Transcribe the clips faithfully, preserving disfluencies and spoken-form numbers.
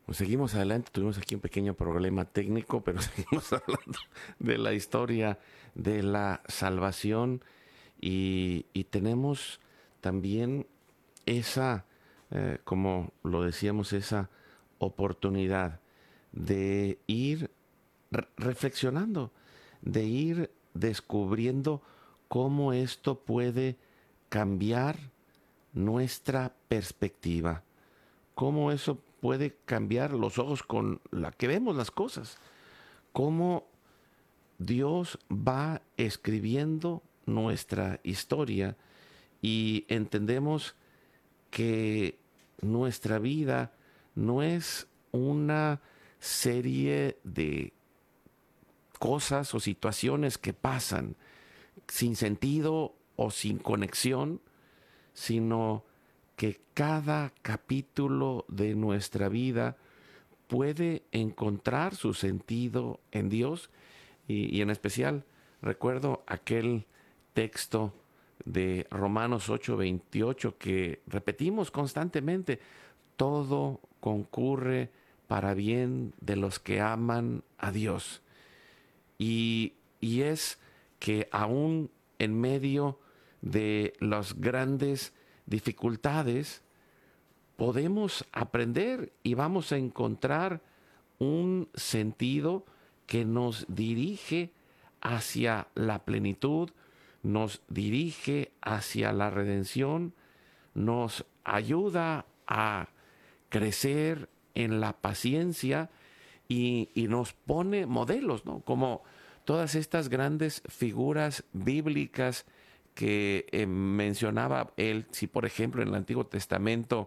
Pues seguimos adelante, tuvimos aquí un pequeño problema técnico, pero seguimos hablando de la historia de la salvación y, y tenemos también esa, eh, como lo decíamos, esa oportunidad de ir re- reflexionando, de ir descubriendo cómo esto puede cambiar nuestra perspectiva, cómo eso puede cambiar los ojos con la que vemos las cosas, cómo Dios va escribiendo nuestra historia y entendemos que nuestra vida no es una serie de cosas o situaciones que pasan sin sentido o sin conexión, sino que cada capítulo de nuestra vida puede encontrar su sentido en Dios y, y en especial recuerdo aquel texto de Romanos ocho veintiocho que repetimos constantemente, todo concurre para bien de los que aman a Dios. Y, y es que aún en medio de las grandes dificultades, podemos aprender y vamos a encontrar un sentido que nos dirige hacia la plenitud, nos dirige hacia la redención, nos ayuda a crecer en la paciencia y, y nos pone modelos, ¿no? Como todas estas grandes figuras bíblicas que eh, mencionaba él, si por ejemplo en el Antiguo Testamento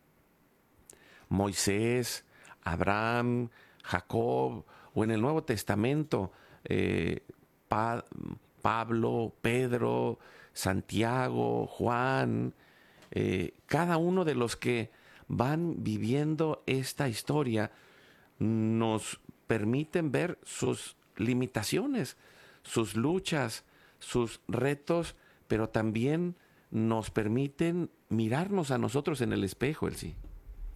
Moisés, Abraham, Jacob, o en el Nuevo Testamento, eh, Pa- Pablo, Pedro, Santiago, Juan, eh, cada uno de los que van viviendo esta historia nos permiten ver sus limitaciones, sus luchas, sus retos, pero también nos permiten mirarnos a nosotros en el espejo, el sí.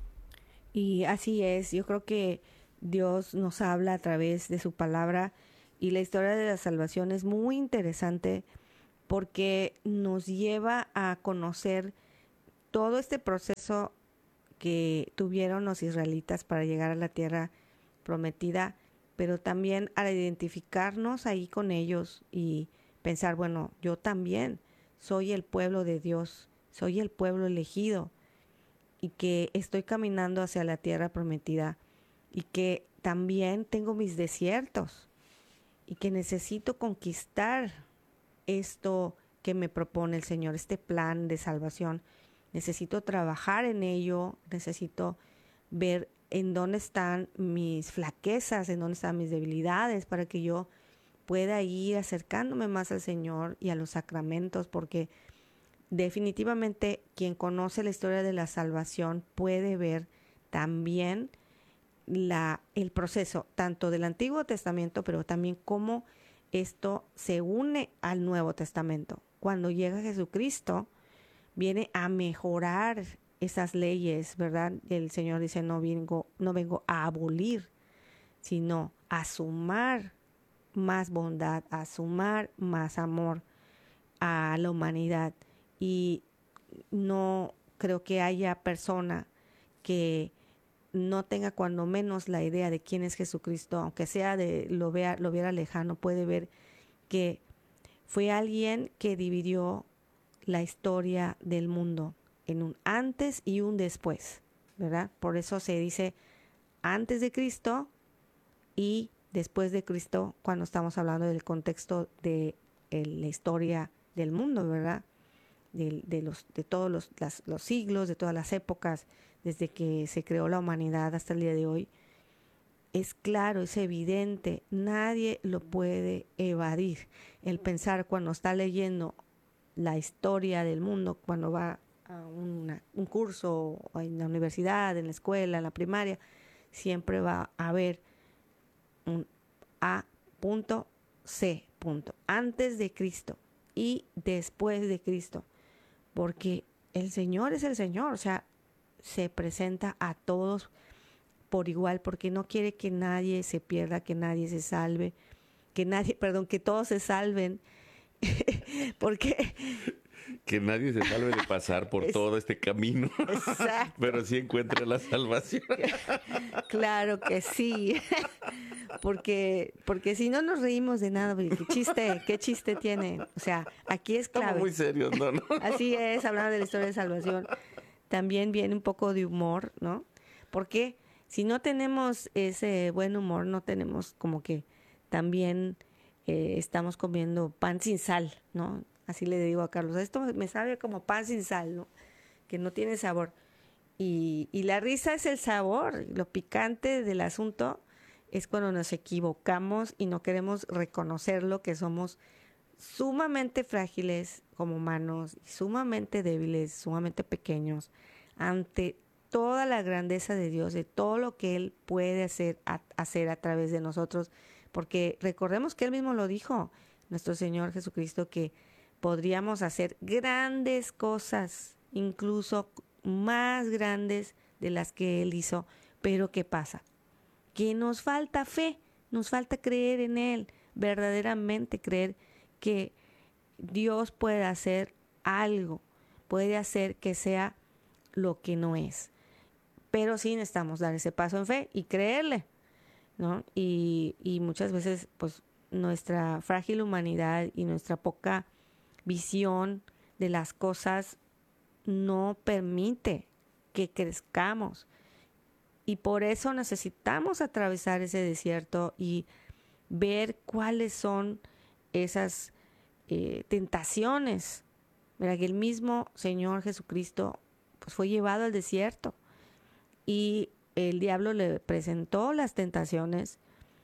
Y así es, yo creo que Dios nos habla a través de su palabra y la historia de la salvación es muy interesante porque nos lleva a conocer todo este proceso que tuvieron los israelitas para llegar a la tierra prometida, pero también al identificarnos ahí con ellos y pensar, bueno, yo también soy el pueblo de Dios, soy el pueblo elegido y que estoy caminando hacia la tierra prometida y que también tengo mis desiertos y que necesito conquistar esto que me propone el Señor, este plan de salvación. Necesito trabajar en ello, necesito ver en dónde están mis flaquezas, en dónde están mis debilidades, para que yo pueda ir acercándome más al Señor y a los sacramentos, porque definitivamente quien conoce la historia de la salvación puede ver también la, el proceso tanto del Antiguo Testamento, pero también cómo esto se une al Nuevo Testamento. Cuando llega Jesucristo, viene a mejorar esas leyes, ¿verdad? El Señor dice, no vengo, no vengo a abolir, sino a sumar más bondad, a sumar más amor a la humanidad. Y no creo que haya persona que no tenga cuando menos la idea de quién es Jesucristo, aunque sea de lo vea, lo viera lejano, puede ver que fue alguien que dividió la historia del mundo en un antes y un después, ¿verdad? Por eso se dice antes de Cristo y después de Cristo cuando estamos hablando del contexto de eh, la historia del mundo, ¿verdad? De, de, los, de todos los, las, los siglos, de todas las épocas, desde que se creó la humanidad hasta el día de hoy. Es claro, es evidente, nadie lo puede evadir. El pensar cuando está leyendo la historia del mundo, cuando va a una, un curso en la universidad, en la escuela, en la primaria, siempre va a haber un A punto C punto, antes de Cristo y después de Cristo, porque el Señor es el Señor, o sea, se presenta a todos por igual, porque no quiere que nadie se pierda, que nadie se salve, que nadie, perdón, que todos se salven, porque Que nadie se salve de pasar por es todo este camino, exacto. pero sí encuentre la salvación. Claro que sí, porque porque si no nos reímos de nada, porque qué chiste, qué chiste tiene. O sea, aquí es Estamos clave. muy serios, ¿no? ¿no? Así es, hablando de la historia de salvación, también viene un poco de humor, ¿no? Porque si no tenemos ese buen humor, no tenemos como que también eh, estamos comiendo pan sin sal, ¿no? Así le digo a Carlos, esto me sabe como pan sin sal, ¿no? Que no tiene sabor. Y, y la risa es el sabor, lo picante del asunto es cuando nos equivocamos y no queremos reconocerlo, que somos sumamente frágiles como humanos, sumamente débiles, sumamente pequeños, ante toda la grandeza de Dios, de todo lo que Él puede hacer a, hacer a través de nosotros, porque recordemos que Él mismo lo dijo, nuestro Señor Jesucristo, que podríamos hacer grandes cosas, incluso más grandes de las que Él hizo, pero ¿qué pasa? Que nos falta fe, nos falta creer en Él, verdaderamente creer que Dios puede hacer algo, puede hacer que sea lo que no es. Pero sí necesitamos dar ese paso en fe y creerle, ¿no? Y, y muchas veces, pues, nuestra frágil humanidad y nuestra poca visión de las cosas no permite que crezcamos. Y por eso necesitamos atravesar ese desierto y ver cuáles son esas eh, tentaciones. Mira, que el mismo Señor Jesucristo pues, fue llevado al desierto y el diablo le presentó las tentaciones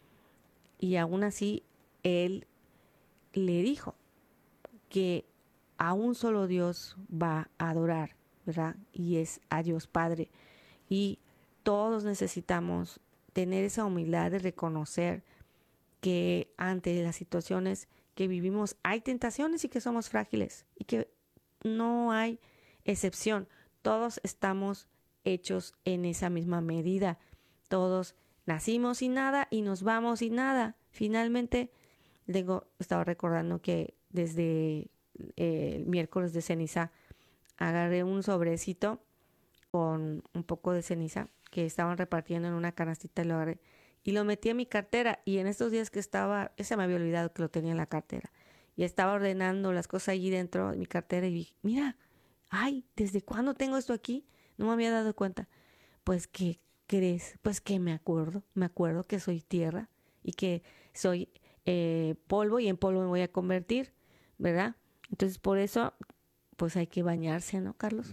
y aún así él le dijo que a un solo Dios va a adorar, ¿verdad? Y es a Dios Padre. Y todos necesitamos tener esa humildad de reconocer que ante las situaciones que vivimos hay tentaciones y que somos frágiles y que no hay excepción. Todos estamos hechos en esa misma medida. Todos nacimos sin nada y nos vamos sin nada. Finalmente, digo, estaba recordando que desde eh, el miércoles de ceniza agarré un sobrecito con un poco de ceniza que estaban repartiendo en una canastita y lo agarré y lo metí en mi cartera y en estos días que estaba, se me había olvidado que lo tenía en la cartera y estaba ordenando las cosas allí dentro de mi cartera y dije, mira, ay, ¿desde cuándo tengo esto aquí? No me había dado cuenta. Pues, ¿qué crees? Pues que me acuerdo, me acuerdo que soy tierra y que soy eh, polvo y en polvo me voy a convertir, ¿verdad? Entonces, por eso, pues hay que bañarse, ¿no, Carlos?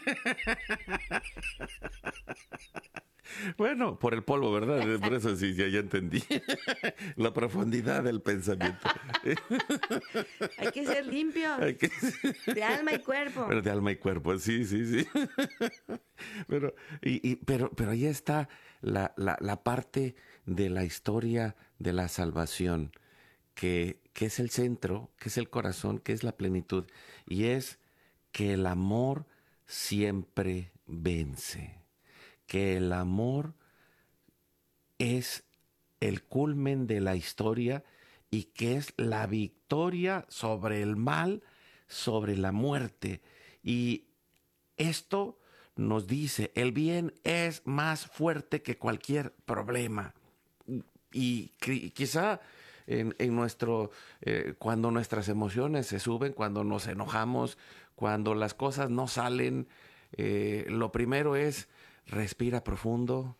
Bueno, por el polvo, ¿verdad? Por eso sí, ya, ya entendí. La profundidad del pensamiento. Hay que ser limpios, Hay que- de alma y cuerpo. Pero de alma y cuerpo, sí, sí, sí. Pero, y, y- pero, pero ahí está la, la, la parte de la historia de la salvación, que, que es el centro, que es el corazón, que es la plenitud. Y es que el amor siempre vence. Que el amor es el culmen de la historia y que es la victoria sobre el mal, sobre la muerte. Y esto nos dice, el bien es más fuerte que cualquier problema. Y qui- quizá en, en nuestro, eh, cuando nuestras emociones se suben, cuando nos enojamos, cuando las cosas no salen, eh, lo primero es respira profundo,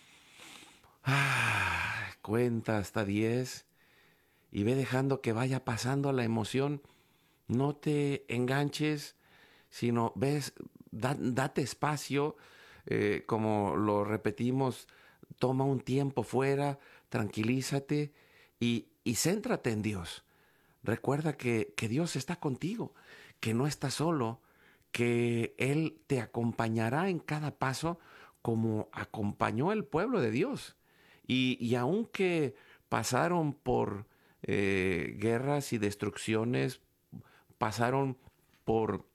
ah, cuenta hasta diez y ve dejando que vaya pasando la emoción. No te enganches, sino ves, da- date espacio, eh, como lo repetimos, toma un tiempo fuera, tranquilízate y, y céntrate en Dios. Recuerda que, que Dios está contigo, que no estás solo, que Él te acompañará en cada paso como acompañó el pueblo de Dios. Y, y aunque pasaron por eh, guerras y destrucciones, pasaron por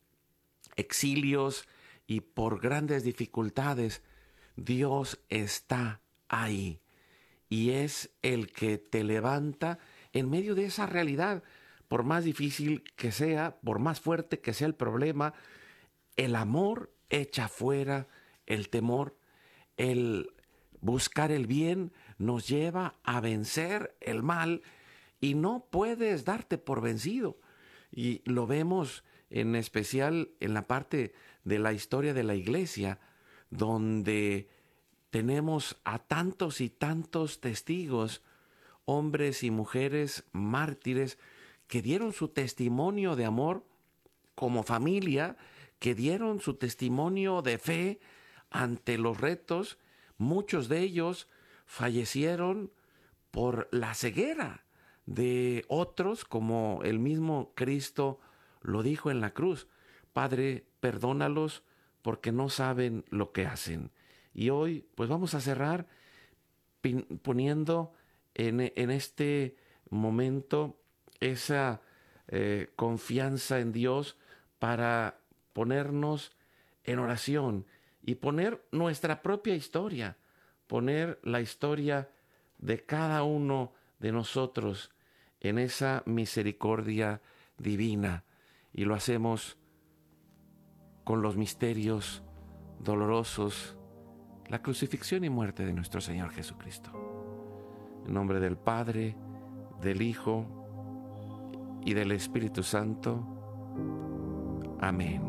exilios y por grandes dificultades, Dios está ahí y es el que te levanta en medio de esa realidad. Por más difícil que sea, por más fuerte que sea el problema, el amor echa fuera el temor. El buscar el bien nos lleva a vencer el mal y no puedes darte por vencido. Y lo vemos en especial en la parte de la historia de la iglesia, donde tenemos a tantos y tantos testigos, hombres y mujeres mártires, que dieron su testimonio de amor como familia, que dieron su testimonio de fe ante los retos. Muchos de ellos fallecieron por la ceguera de otros, como el mismo Cristo lo dijo en la cruz: Padre, perdónalos porque no saben lo que hacen. Y hoy pues vamos a cerrar pin- poniendo en, en este momento esa eh, confianza en Dios para ponernos en oración y poner nuestra propia historia, poner la historia de cada uno de nosotros en esa misericordia divina. Y lo hacemos con los misterios dolorosos, la crucifixión y muerte de nuestro Señor Jesucristo. En nombre del Padre, del Hijo y del Espíritu Santo. Amén.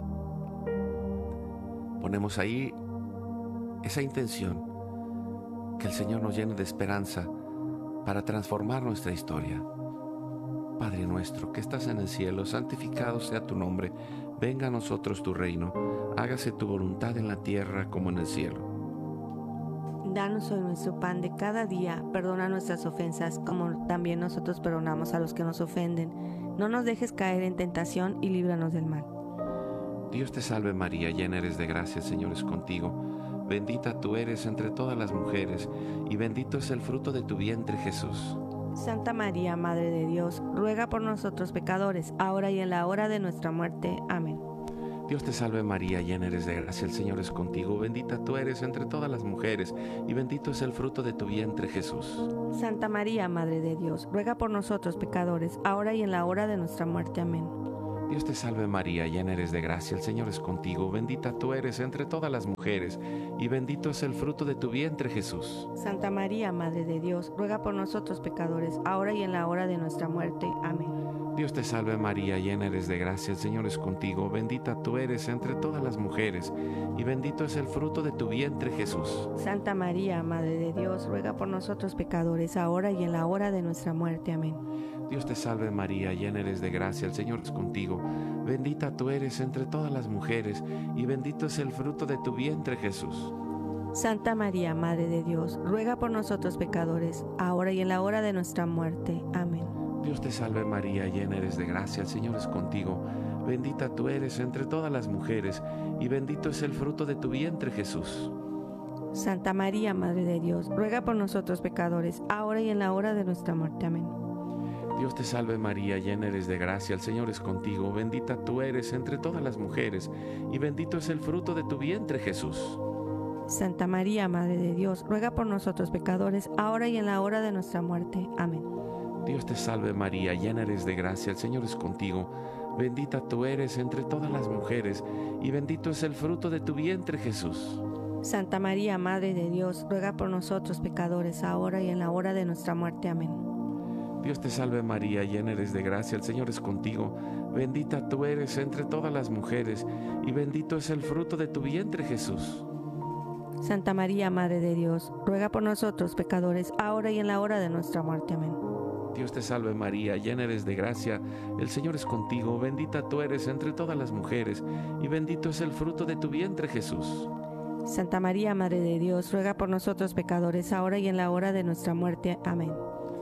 Ponemos ahí esa intención, que el Señor nos llene de esperanza para transformar nuestra historia. Padre nuestro que estás en el cielo, santificado sea tu nombre. Venga a nosotros tu reino. Hágase tu voluntad en la tierra como en el cielo. Danos hoy nuestro pan de cada día. Perdona nuestras ofensas, como también nosotros perdonamos a los que nos ofenden. No nos dejes caer en tentación y líbranos del mal. Dios te salve María, llena eres de gracia, el Señor es contigo. Bendita tú eres entre todas las mujeres, y bendito es el fruto de tu vientre, Jesús. Santa María, Madre de Dios, ruega por nosotros pecadores, ahora y en la hora de nuestra muerte. Amén. Dios te salve María, llena eres de gracia, el Señor es contigo. Bendita tú eres entre todas las mujeres, y bendito es el fruto de tu vientre, Jesús. Santa María, Madre de Dios, ruega por nosotros pecadores, ahora y en la hora de nuestra muerte. Amén. Dios te salve María, llena eres de gracia, el Señor es contigo. Bendita tú eres entre todas las mujeres, y bendito es el fruto de tu vientre, Jesús. Santa María, Madre de Dios, ruega por nosotros pecadores, ahora y en la hora de nuestra muerte. Amén. Dios te salve María, llena eres de gracia, el Señor es contigo. Bendita tú eres entre todas las mujeres, y bendito es el fruto de tu vientre, Jesús. Santa María, Madre de Dios, ruega por nosotros pecadores, ahora y en la hora de nuestra muerte. Amén. Dios te salve María, llena eres de gracia, el Señor es contigo. Bendita tú eres entre todas las mujeres, y bendito es el fruto de tu vientre, Jesús. Santa María, Madre de Dios, ruega por nosotros pecadores, ahora y en la hora de nuestra muerte. Amén. Dios te salve María, llena eres de gracia, el Señor es contigo. Bendita tú eres entre todas las mujeres, y bendito es el fruto de tu vientre, Jesús. Santa María, Madre de Dios, ruega por nosotros pecadores, ahora y en la hora de nuestra muerte. Amén. Dios te salve María, llena eres de gracia, el Señor es contigo. Bendita tú eres entre todas las mujeres, y bendito es el fruto de tu vientre, Jesús. Santa María, Madre de Dios, ruega por nosotros pecadores, ahora y en la hora de nuestra muerte. Amén. Dios te salve María, llena eres de gracia, el Señor es contigo. Bendita tú eres entre todas las mujeres, y bendito es el fruto de tu vientre, Jesús. Santa María, Madre de Dios, ruega por nosotros pecadores, ahora y en la hora de nuestra muerte. Amén. Dios te salve María, llena eres de gracia, el Señor es contigo. Bendita tú eres entre todas las mujeres, y bendito es el fruto de tu vientre, Jesús. Santa María, Madre de Dios, ruega por nosotros pecadores, ahora y en la hora de nuestra muerte. Amén. Dios te salve María, llena eres de gracia, el Señor es contigo. Bendita tú eres entre todas las mujeres, y bendito es el fruto de tu vientre, Jesús. Santa María, Madre de Dios, ruega por nosotros pecadores, ahora y en la hora de nuestra muerte. Amén.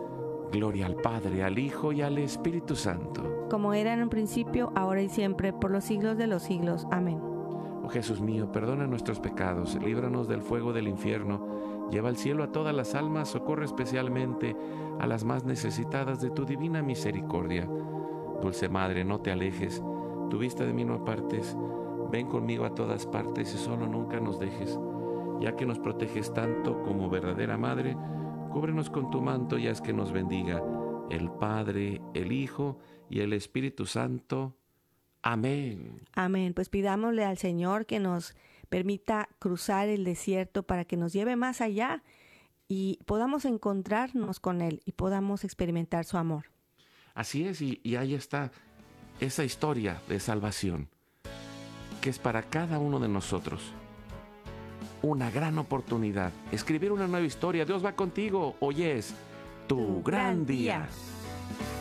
Gloria al Padre, al Hijo y al Espíritu Santo. Como era en un principio, ahora y siempre, por los siglos de los siglos. Amén. Oh Jesús mío, perdona nuestros pecados, líbranos del fuego del infierno, lleva al cielo a todas las almas, socorre especialmente a las más necesitadas de tu divina misericordia. Dulce Madre, no te alejes, tu vista de mí no apartes, ven conmigo a todas partes y solo nunca nos dejes. ya que nos proteges tanto como verdadera madre, cúbrenos con tu manto y haz que nos bendiga el Padre, el Hijo y el Espíritu Santo. Amén. Amén. Pues pidámosle al Señor que nos permita cruzar el desierto para que nos lleve más allá y podamos encontrarnos con Él y podamos experimentar su amor. Así es, y, y ahí está esa historia de salvación, que es para cada uno de nosotros una gran oportunidad. Escribir una nueva historia. Dios va contigo. Hoy es tu, tu gran, gran día. día.